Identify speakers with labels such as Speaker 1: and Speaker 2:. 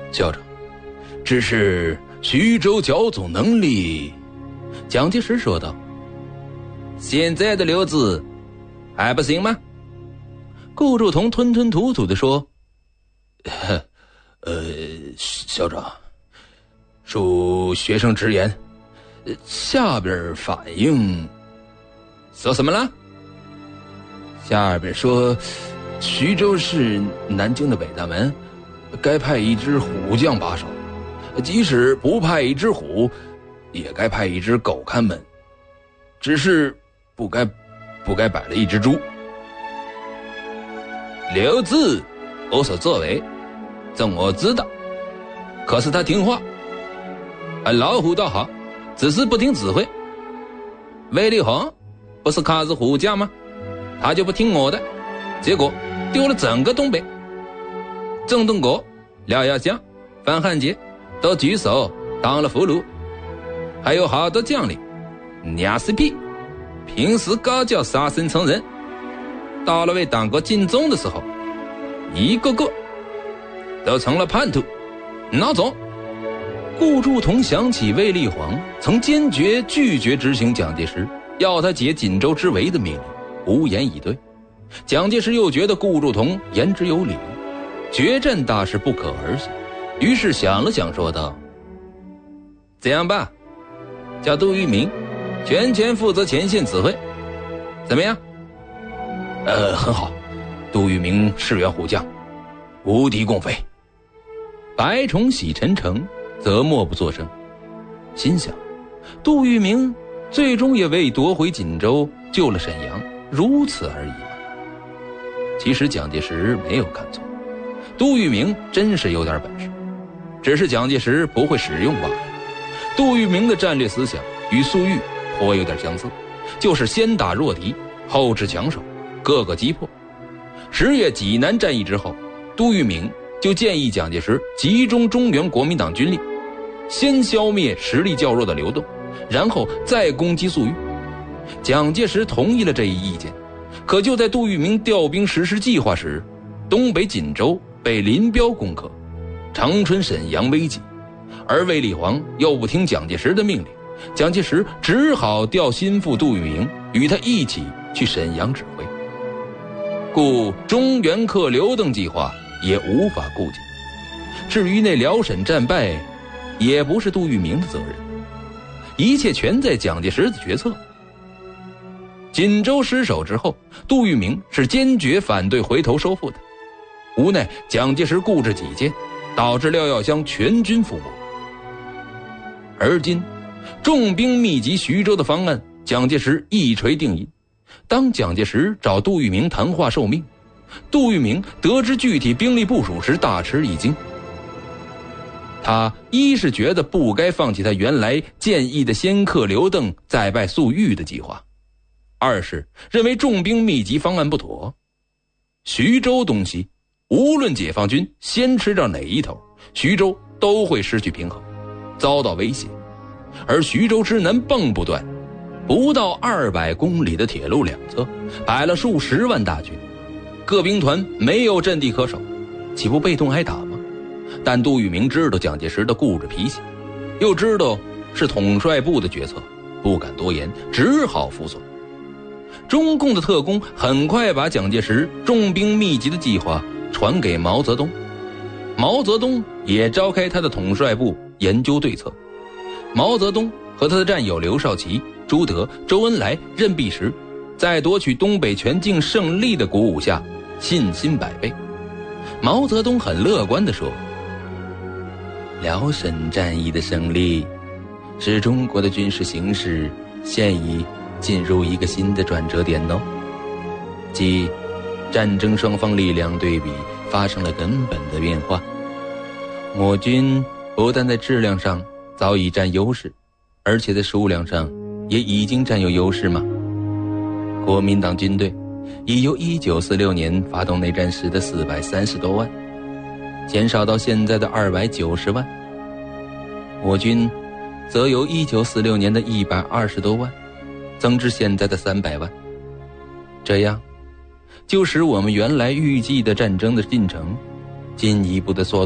Speaker 1: 校长，只是徐州剿总能力，蒋介石说道。现在的刘子还不行吗？顾祝同吞吞吐吐地说，校长，恕学生直言，下边反映。说什么了？下边说徐州是南京的北大门，该派一只虎将把守，即使不派一只虎，也该派一只狗看门，只是不该摆了一只猪。刘志有所作为，这我知道，可是他听话，老虎倒好，只是不听指挥。卫立煌不是他是虎将吗？他就不听我的，结果丢了整个东北。郑洞国、廖耀湘、范汉杰都举手当了俘虏，还有好多将领娘死屁，平时高叫杀身成仁，到了为党国尽忠的时候，一个个都成了叛徒。孬种！顾祝同想起卫立煌曾坚决拒绝执行蒋介石要他解锦州之围的命令，无言以对。蒋介石又觉得顾祝同言之有理，决战大事不可儿戏，于是想了想说道，这样吧，叫杜聿明全权负责前线指挥，怎么样？很好，杜聿明是员虎将，无敌共飞。白崇禧陈诚则默不作声，心想杜聿明最终也为夺回锦州救了沈阳，如此而已嘛。其实蒋介石没有看错，杜聿明真是有点本事，只是蒋介石不会使用罢了。杜聿明的战略思想与粟裕颇有点相似，就是先打弱敌，后置强手，各个击破。10月济南战役之后，杜聿明就建议蒋介石集中中原国民党军力，先消灭实力较弱的刘栋，然后再攻击粟裕。蒋介石同意了这一意见，可就在杜聿明调兵实施计划时，东北锦州被林彪攻克，长春沈阳危急，而卫立煌又不听蒋介石的命令，蒋介石只好调心腹杜聿明与他一起去沈阳指挥，故中原克刘邓计划也无法顾及。至于那辽沈战败，也不是杜聿明的责任，一切全在蒋介石的决策。锦州失守之后，杜聿明是坚决反对回头收复的，无奈蒋介石固执己见，导致廖耀湘全军覆没。而今重兵密集徐州的方案，蒋介石一锤定音。当蒋介石找杜聿明谈话受命，杜聿明得知具体兵力部署时大吃一惊。他一是觉得不该放弃他原来建议的先克刘邓再败粟裕的计划，二是认为重兵密集方案不妥。徐州东西无论解放军先吃到哪一头，徐州都会失去平衡，遭到威胁。而徐州之南蚌埠段不到200公里的铁路两侧摆了数十万大军，各兵团没有阵地可守，岂不被动挨打吗？但杜聿明知道蒋介石的固执脾气，又知道是统帅部的决策，不敢多言，只好服从。中共的特工很快把蒋介石重兵密集的计划传给毛泽东，毛泽东也召开他的统帅部研究对策。毛泽东和他的战友刘少奇、朱德、周恩来、任弼时在夺取东北全境胜利的鼓舞下，信心百倍。毛泽东很乐观地说，辽沈战役的胜利使中国的军事形势现已进入一个新的转折点哦，即战争双方力量对比发生了根本的变化。我军不但在质量上早已占优势，而且在数量上也已经占有优势吗？国民党军队已由1946年发动内战时的430多万减少到现在的290万，我军则由1946年的120多万增至现在的300万，这样就使我们原来预计的战争的进程进一步的缩